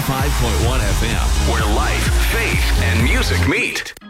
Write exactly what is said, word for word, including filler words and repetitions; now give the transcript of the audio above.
ninety-five point one F M, where life, faith, and music meet.